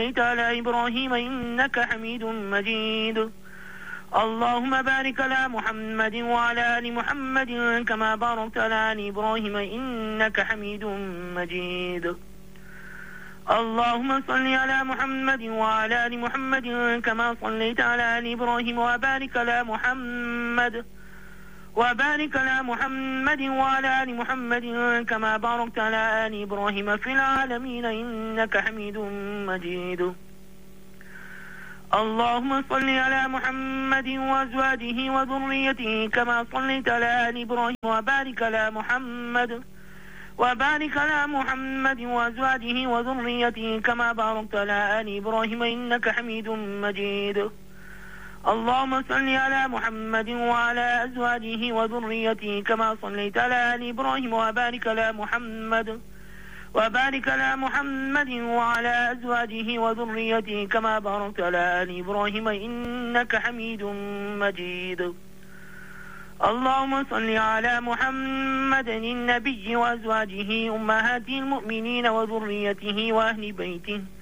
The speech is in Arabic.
صليت على إبراهيم إنك حميد مجيد. اللهم بارك على محمد وعلى آل محمد كما باركت على آل إبراهيم إنك حميد مجيد. اللهم صل على محمد وعلى آل محمد كما صليت على آل إبراهيم وبارك على محمد وعلى آل محمد كما باركت على آل إبراهيم في العالمين إنك حميد مجيد. اللهم صل على محمد وأزواجه وذريته كما صليت على آل إبراهيم وبارك على محمد وأزواجه وذريته كما باركت على آل إبراهيم إنك حميد مجيد. اللهم صل على محمد وعلى أزواجه وذريته كما صليت على آل إبراهيم وبارك على محمد وعلى أزواجه وذريته كما باركت على آل إبراهيم إنك حميد مجيد. اللهم صل على محمد النبي وأزواجه أمهات المؤمنين وذريته وأهل بيته